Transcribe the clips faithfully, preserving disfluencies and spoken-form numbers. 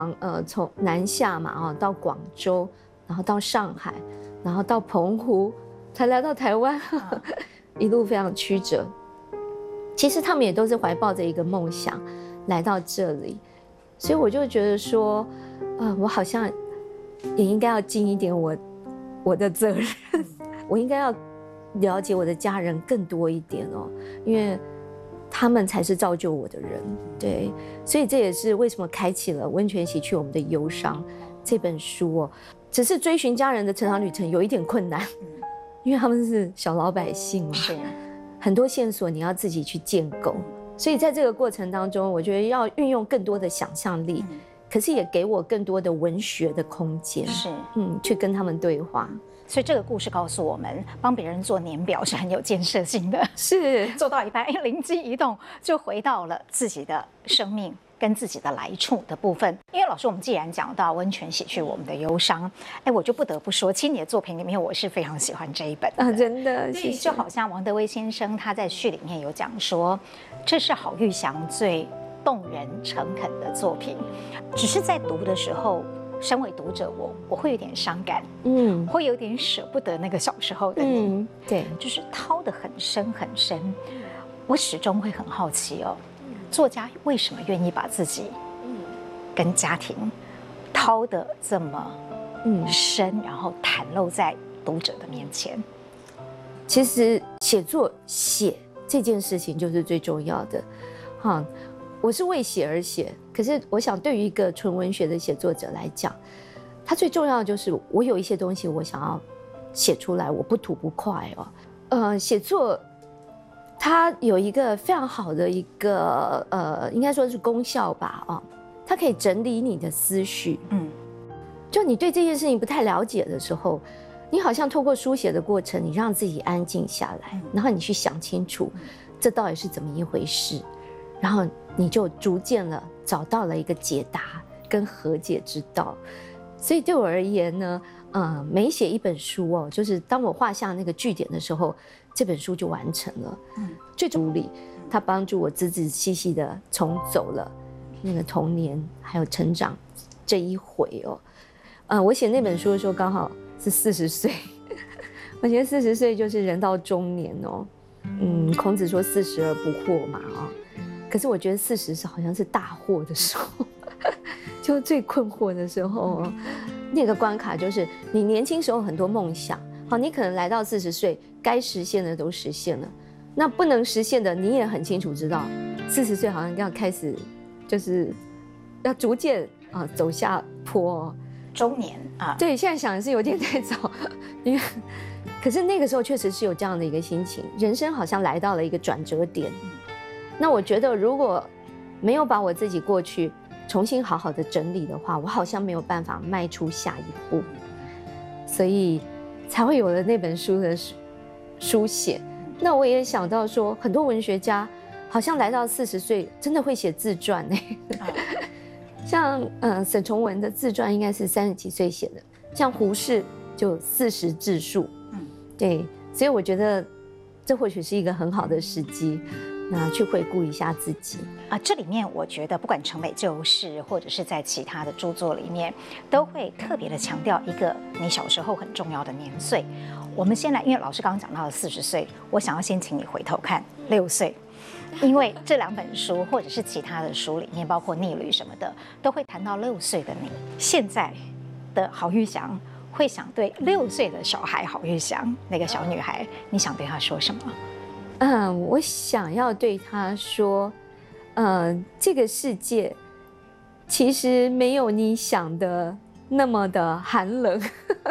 呃，从南下嘛啊，到广州，然后到上海，然后到澎湖，才来到台湾，一路非常曲折。其实他们也都是怀抱着一个梦想来到这里，所以我就觉得说，呃，我好像也应该要尽一点我我的责任，我应该要了解我的家人更多一点哦，因为他们才是造就我的人，对，所以这也是为什么开启了《温泉洗去我们的忧伤》这本书哦。只是追寻家人的成长旅程有一点困难，因为他们是小老百姓嘛， 是很多线索你要自己去建构，所以在这个过程当中，我觉得要运用更多的想象力，可是也给我更多的文学的空间， 是， 嗯，去跟他们对话。 所以这个故事告诉我们，帮别人做年表是很有建设性的。 是做到一半，哎，灵机一动，就回到了自己的生命跟自己的来处的部分。因为老师，我们既然讲到温泉洗去我们的忧伤，哎，我就不得不说，其实你的作品里面，我是非常喜欢这一本的啊，真的，谢谢。 就好像王德威先生他在序里面有讲说，这是郝玉祥最动人诚恳的作品，只是在读的时候。身为读者我，我我会有点伤感，嗯，会有点舍不得那个小时候的你，嗯， 对， 就是掏得很深很深。我始终会很好奇哦，作家为什么愿意把自己，跟家庭掏得这么，深，然后袒露在读者的面前？ 其实写作写这件事情就是最重要的，哈。我是为写而写，可是我想对于一个纯文学的写作者来讲，他最重要的就是我有一些东西我想要写出来，我不吐不快哦。呃，写作它有一个非常好的一个呃，应该说是功效吧，哦，它可以整理你的思绪。嗯，就你对这件事情不太了解的时候，你好像透过书写的过程，你让自己安静下来，然后你去想清楚，这到底是怎么一回事。然后你就逐渐了找到了一个解答跟和解之道，所以对我而言呢，呃，每写一本书哦，就是当我画下那个句点的时候，这本书就完成了。嗯，最主理，它帮助我仔仔细细的重走了那个童年还有成长这一回哦。呃，我写那本书的时候刚好是四十岁，我觉得四十岁就是人到中年哦。嗯，孔子说四十而不惑嘛啊。可是我觉得四十是好像是大惑的时候，就最困惑的时候，那个关卡就是你年轻时候很多梦想，好，你可能来到四十岁，该实现的都实现了，那不能实现的你也很清楚知道，四十岁好像要开始，就是要逐渐啊走下坡， 中年啊， 对，现在想是有点太早，因为可是那个时候确实是有这样的一个心情，人生好像来到了一个转折点。那我觉得，如果没有把我自己过去重新好好的整理的话，我好像没有办法迈出下一步，所以才会有了那本书的书写。那我也想到说，很多文学家好像来到四十岁，真的会写自传呢。像呃沈从文的自传应该是三十几岁写的，像胡适就四十自述。嗯，对，所以我觉得这或许是一个很好的时机。那去回顾一下自己啊，这里面我觉得不管城北旧事，或者是在其他的著作里面，都会特别的强调一个你小时候很重要的年岁。我们先来，因为老师刚刚讲到了四十岁，我想要先请你回头看六岁，因为这两本书或者是其他的书里面，包括《逆旅》什么的，都会谈到六岁的你。现在的郝玉祥会想对六岁的小孩郝玉祥那个小女孩，你想对她说什么？ 嗯，我想要对他说，嗯，这个世界其实没有你想的那么的寒冷，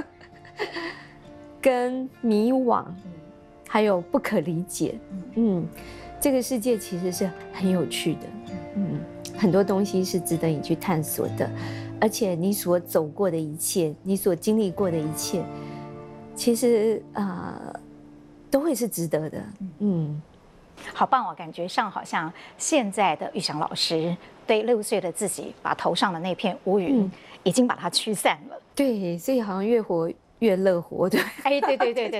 跟迷惘，还有不可理解。嗯，这个世界其实是很有趣的，嗯，很多东西是值得你去探索的，而且你所走过的一切，你所经历过的一切，其实啊。呃都会是值得的，嗯， 好棒哦！感觉上好像现在的玉祥老师对六岁的自己，把头上的那片乌云已经把它驱散了。 对，所以好像越活越乐活，对。 哎，对对对对。